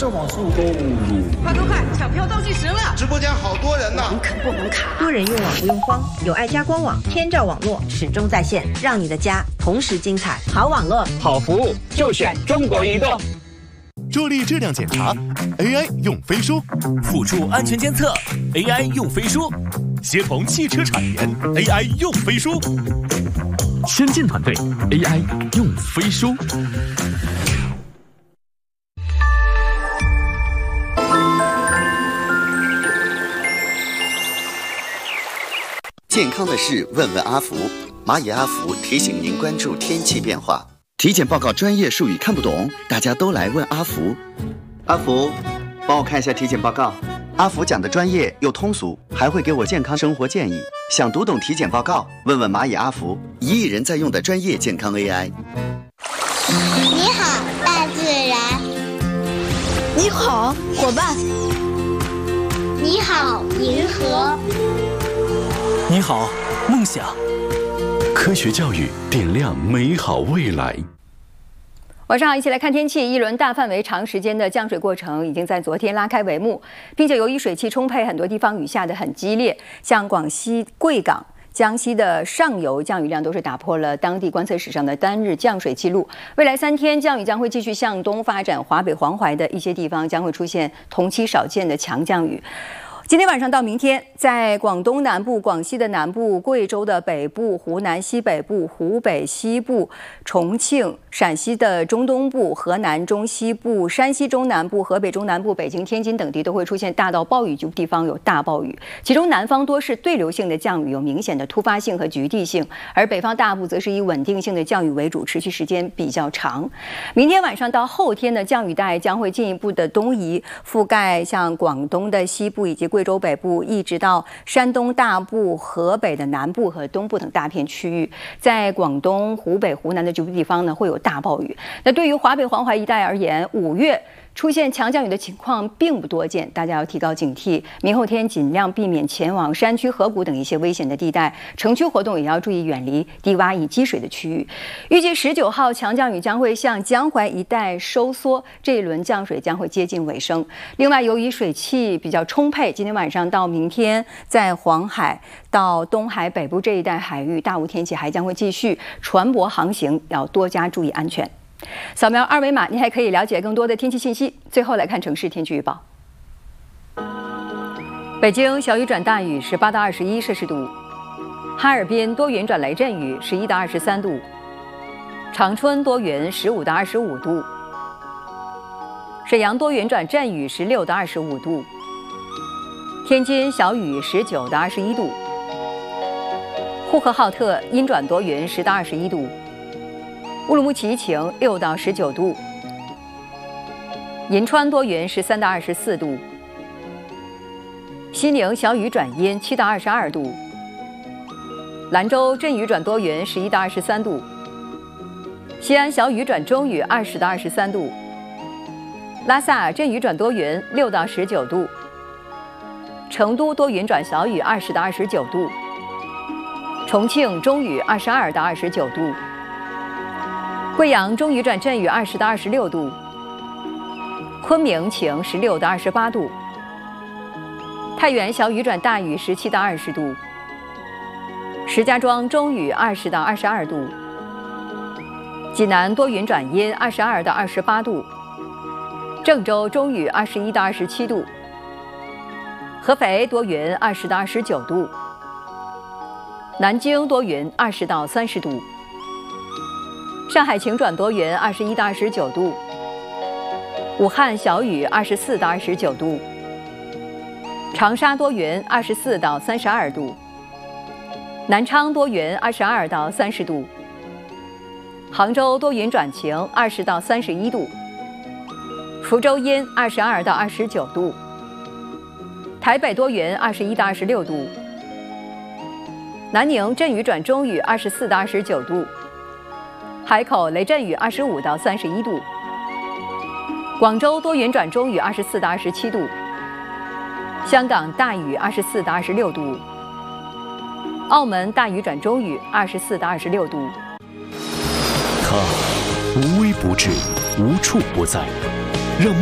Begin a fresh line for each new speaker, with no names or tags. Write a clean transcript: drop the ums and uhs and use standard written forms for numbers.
这网速够。
快快快，抢票倒计时了！
直播间好多人呢，
不能卡。
多人用网不用慌，有爱家官网，天照网络始终在线，让你的家同时精彩。好网络，
好服务，就选中国移动。
助力质量检查 ，AI 用飞书；
辅助安全监测 ，AI 用飞书；协同汽车产研 ，AI 用飞书；
先进团队 AI 用飞书。
健康的事问问阿福，蚂蚁阿福提醒您关注天气变化。体检报告专业术语看不懂，大家都来问阿福。阿福，帮我看一下体检报告。阿福讲的专业又通俗，还会给我健康生活建议。想读懂体检报告，问问蚂蚁阿福，1亿人在用的专业健康 AI。
你好，大自然。
你好，伙伴。
你好，银河。
你好，梦想。
科学教育点亮美好未来。
晚上好，一起来看天气。一轮大范围、长时间的降水过程已经在昨天拉开帷幕，并且由于水汽充沛，很多地方雨下得很激烈，像广西贵港、江西的上游降雨量都是打破了当地观测史上的单日降水记录。未来3天降雨将会继续向东发展，华北、黄淮的一些地方将会出现同期少见的强降雨。今天晚上到明天，在广东南部、广西的南部、贵州的北部、湖南西北部、湖北西部、重庆、陕西的中东部、河南中西部、山西中南部、河北中南部、北京、天津等地都会出现大到暴雨，局部地方有大暴雨。其中南方多是对流性的降雨，有明显的突发性和局地性，而北方大部则是以稳定性的降雨为主，持续时间比较长。明天晚上到后天的降雨带将会进一步的东移，覆盖像广东的西部以及贵州北部，一直到山东大部、河北的南部和东部等大片区域。在广东、湖北、湖南的局部地方呢，会有大暴雨。那对于华北、黄淮一带而言，5月出现强降雨的情况并不多见，大家要提高警惕。明后天尽量避免前往山区、河谷等一些危险的地带，城区活动也要注意远离低洼易积水的区域。预计19号强降雨将会向江淮一带收缩，这一轮降水将会接近尾声。另外，由于水汽比较充沛，今天晚上到明天，在黄海到东海北部这一带海域，大雾天气还将会继续，船舶航行要多加注意安全。扫描2维码，您还可以了解更多的天气信息。最后来看城市天气预报：北京小雨转大雨，18到21摄氏度；哈尔滨多云转雷阵雨，11到23度；长春多云，15到25度；沈阳多云转阵雨，16到25度；天津小雨，19到21度；呼和浩特阴转多云，10到21度；乌鲁木齐晴，6到19度；银川多云，13到24度；西宁小雨转阴，7到22度；兰州阵雨转多云，11到23度；西安小雨转中雨，20到23度；拉萨阵雨转多云，6到19度；成都多云转小雨，20到29度；重庆中雨，22到29度；贵阳中雨转阵雨，20到26度；昆明晴，16到28度；太原小雨转大雨，17到20度；石家庄中雨，20到22度；济南多云转阴，22到28度；郑州中雨，21到27度；合肥多云，20到29度；南京多云，20到30度；上海晴转多云，21到29度；武汉小雨，24到29度；长沙多云，24到32度；南昌多云，22到30度；杭州多云转晴，20到31度；福州阴，22到29度；台北多云，21到26度；南宁阵雨转中雨，24到29度；海口雷阵雨25到31度；广州多云转中雨24到27度；香港大雨24到26度；澳门大雨转中雨24到26度。
它无微不至，无处不在。